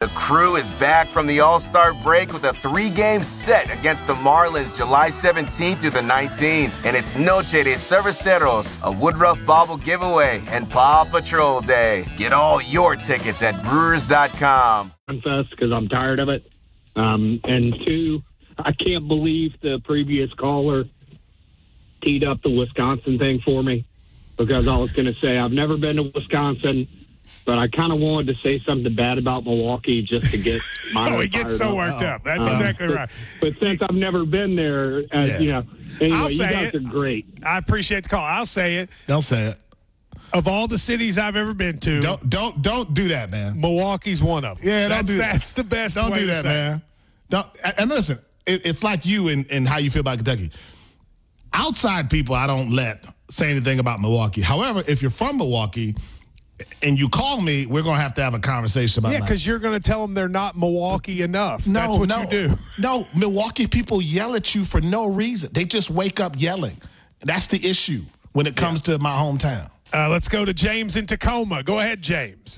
The Crew is back from the All-Star break with a 3-game set against the Marlins July 17th through the 19th. And it's Noche de Cerveceros, a Woodruff Bobble giveaway, and Paw Patrol Day. Get all your tickets at Brewers.com. Fest because I'm tired of it. And two, I can't believe the previous caller teed up the Wisconsin thing for me, because I was going to say I've never been to Wisconsin, but I kind of wanted to say something bad about Milwaukee just to get my he gets so worked up. That's exactly right. But since I've never been there, anyway, you guys are great. I appreciate the call. I'll say it. Don't say it. Of all the cities I've ever been to, don't do that, man. Milwaukee's one of them. Yeah, that's the best. Don't way do to that, say man. Don't. And listen, it's like you and how you feel about Kentucky. Outside people, I don't let say anything about Milwaukee. However, if you're from Milwaukee and you call me, we're going to have a conversation about that. Yeah, because you're going to tell them they're not Milwaukee enough. That's what you do. No, Milwaukee people yell at you for no reason. They just wake up yelling. That's the issue when it comes to my hometown. Let's go to James in Tacoma. Go ahead, James.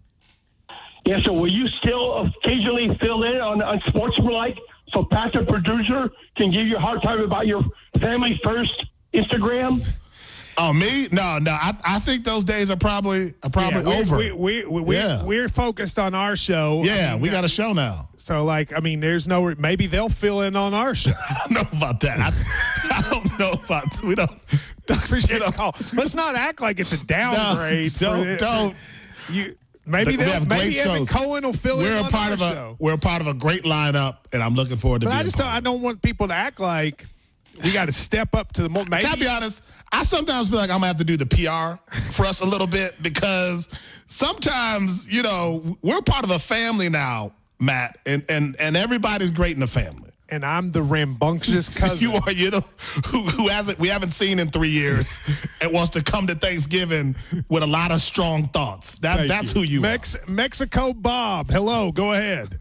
Yeah, so will you still occasionally fill in on Sportsmanlike so Pat, the producer, can give you a hard time about your Family First Instagram? Oh, me? No. I think those days are probably over. We're focused on our show. Yeah, we got a show now. So, there's no – maybe they'll fill in on our show. I don't know about that. I don't know about – we don't – appreciate the call. Let's not act like it's a downgrade. Don't. Maybe Evan Cohen will fill in on our show. We're a part of a great lineup, and I'm looking forward to being I don't want people to act like we got to step up to the moment. Can I be honest? I sometimes feel like I'm going to have to do the PR for us a little bit, because sometimes, we're part of a family now, Matt, and everybody's great in the family. And I'm the rambunctious cousin. You are, we haven't seen in 3 years and wants to come to Thanksgiving with a lot of strong thoughts. That's who you are. Mexico Bob, hello, go ahead.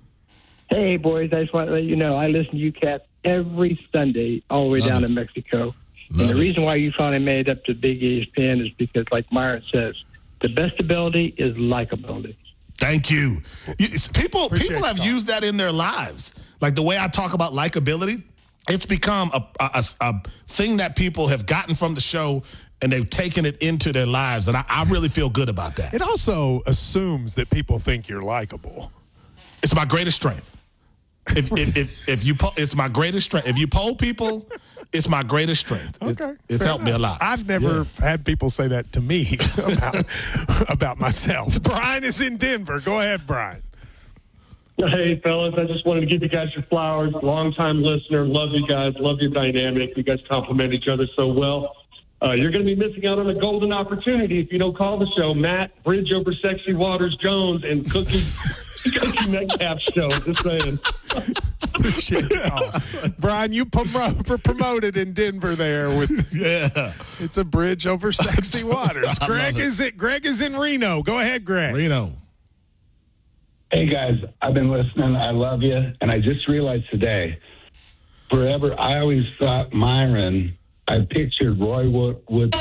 Hey, boys, I just want to let you know I listen to you cats every Sunday all the way down to Mexico. And the reason why you finally made it up to Big East Pen is because, like Myron says, the best ability is likability. Thank you. People have used that in their lives. Like the way I talk about likability, it's become a thing that people have gotten from the show, and they've taken it into their lives. And I really feel good about that. It also assumes that people think you're likable. It's my greatest strength. It's my greatest strength. If you poll people, it's my greatest strength. Okay, it's helped me a lot. I've never had people say that to me about myself. Brian is in Denver. Go ahead, Brian. Hey, fellas, I just wanted to give you guys your flowers. Long-time listener. Love you guys. Love your dynamic. You guys complement each other so well. You're going to be missing out on a golden opportunity if you don't call the show Matt Bridge over Sexy Waters Jones and Cookie Metcalf show. Just saying. Appreciate it. Brian, you promoted in Denver there with It's a bridge over Sexy Waters. Greg is in Reno. Go ahead, Greg. Reno. Hey, guys, I've been listening. I love you. And I just realized today, forever, I always thought Myron, I pictured Roy Wood.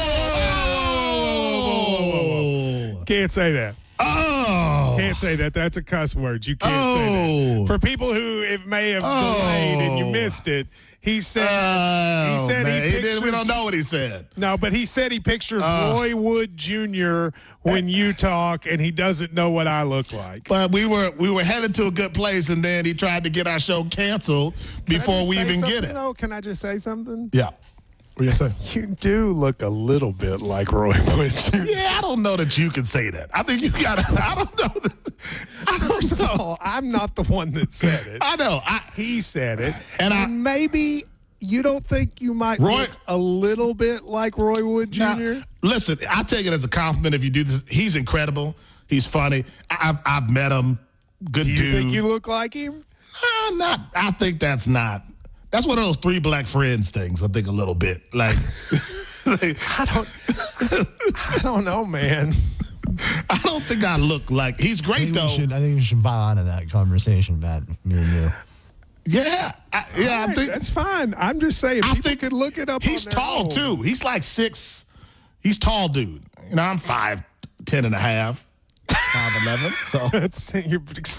Whoa. Can't say that. Can't say that. That's a cuss word. You can't say that. For people who may have delayed and you missed it, he said he pictures, we don't know what he said. No, but he said he pictures Roy Wood Jr. when you talk, and he doesn't know what I look like. But we were headed to a good place, and then he tried to get our show canceled before we even get it. Though? Can I just say something? Yeah. What are you saying? You do look a little bit like Roy Wood Jr. Yeah, I don't know that you can say that. I think you got to. I don't know. First of all, I'm not the one that said it. I know. He said it. And maybe you don't think you might look a little bit like Roy Wood Jr.? Now, listen, I take it as a compliment if you do this. He's incredible. He's funny. I've met him. Good dude. Do you think you look like him? I think that's not. That's one of those 3 black friends things, I think, a little bit. Like, I don't know, man. I don't think I look like. He's great, though. I think we should buy onto that conversation, Matt, me and you. Yeah. I think that's fine. I'm just saying, people could look it up. He's tall, too. He's like 6. He's tall, dude. I'm 5'10 and a half. 5'11", so you're